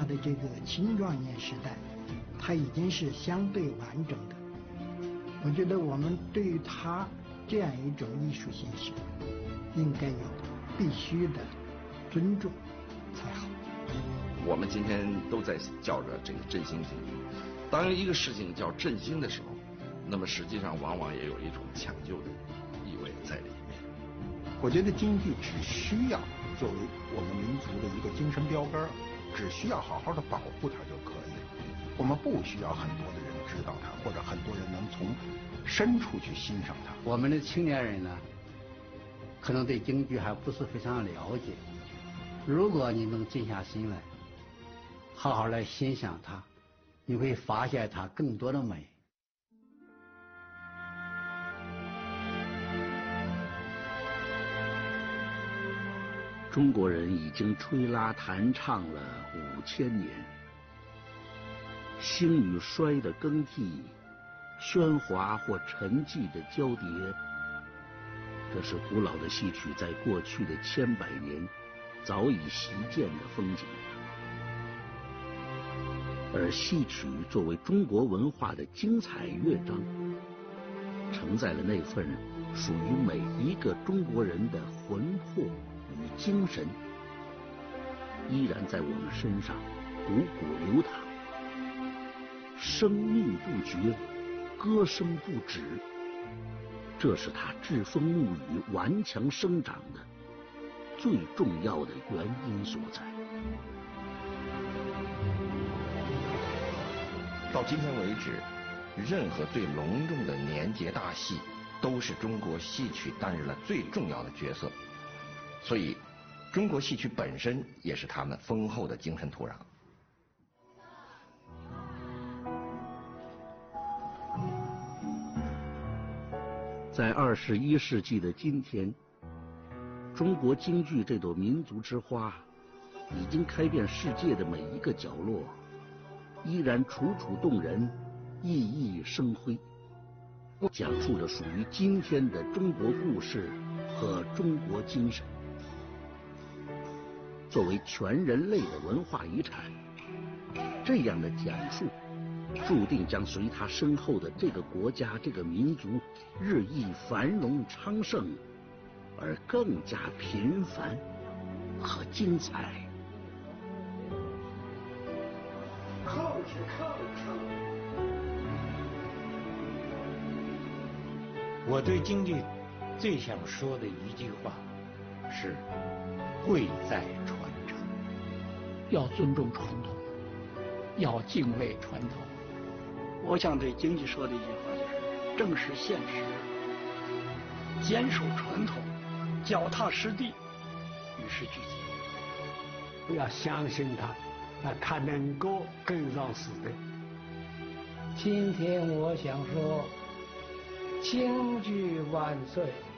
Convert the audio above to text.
的这个青壮年时代，它已经是相对完整的。我觉得我们对于它这样一种艺术形式，应该有必须的尊重才好。 我们今天都在叫着这个振兴经济，当一个事情叫振兴的时候，那么实际上往往也有一种抢救的意味在里面。 我觉得京剧只需要作为我们民族的一个精神标杆，只需要好好的保护它就可以了。我们不需要很多的人知道它，或者很多人能从深处去欣赏它。 我们的青年人呢，可能对京剧还不是非常了解。如果你能静下心来，好好来欣赏它，你会发现它更多的美。 中国人已经吹拉弹唱了5000年，兴与衰的更替，喧哗或沉寂的交叠，这是古老的戏曲在过去的千百年早已习见的风景。而戏曲作为中国文化的精彩乐章，承载了那份属于每一个中国人的魂魄与精神，依然在我们身上汩汩流淌，生命不绝，歌声不止，这是它栉风沐雨、顽强生长的最重要的原因所在。 到今天为止，任何最隆重的年节大戏，都是中国戏曲担任了最重要的角色。所以，中国戏曲本身也是他们丰厚的精神土壤。 在21世纪的今天，中国京剧这朵民族之花，已经开遍世界的每一个角落，依然楚楚动人，熠熠生辉，讲述着属于今天的中国故事和中国精神。作为全人类的文化遗产，这样的讲述注定将随他身后的这个国家、这个民族日益繁荣昌盛，而更加频繁和精彩。 我对京剧最想说的一句话是：贵在传承。 要尊重传统，要敬畏传统。我想对京剧说的一句话就是：正视现实，坚守传统，脚踏实地，与时俱进。 不要相信它，它能够跟上时代。 今天我想说，京剧万岁。